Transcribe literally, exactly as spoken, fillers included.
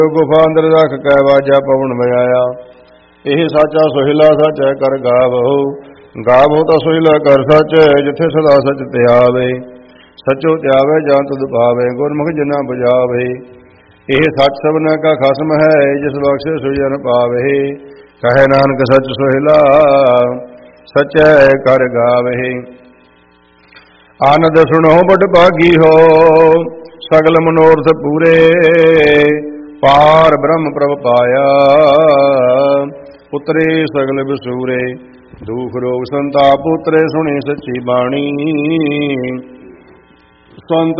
ਗੁਫਾ ਅੰਦਰ ਰੱਖ ਕੈ ਵਾਜਾ ਪਵਨ ਵਜਾਇਆ। ਇਹ ਸਾਚਾ ਸੁਹਿਲਾ ਸੱਚ ਹੈ ਕਰ ਗਾਵੋ। ਗਾਵੋ ਤਾਂ ਸੁਹਿਲਾ ਕਰ ਸੱਚ, ਜਿੱਥੇ ਸਦਾ ਸੱਚ ਧਿਆਵੇ। ਸੱਚੋ ਧਿਆਵੇ ਜਾਂ ਤੁਧ ਪਾਵੇ, ਗੁਰਮੁਖ ਜਿਨਾ ਬੁਝਾਵੇ। ਇਹ ਸੱਚ ਸਭਨਾ ਕਾ ਖਸਮ ਹੈ, ਜਿਸ ਬਖਸ਼ੇ ਸੋ ਜਨ ਪਾਵੇ। ਕਹੈ ਨਾਨਕ ਸੱਚ ਸੁਹਿਲਾ ਸਚੈ ਕਰ ਗਾਵੇ। ਆਨੰਦ ਸੁਣੋ ਬੜ ਭਾਗੀ ਹੋ, ਸਗਲ ਮਨੋਰਥ ਪੂਰੇ। ਪਾਰ ਬ੍ਰਹਮ ਪ੍ਰਭ ਪਾਇਆ, ਉਤਰੇ ਸਗਲ ਵਿਸੂਰੇ। ਦੁਖ ਰੋਗ ਸੰਤਾਪ ਉਤਰੇ, ਸੁਣੀ ਸੱਚੀ ਬਾਣੀ। ਸੰਤ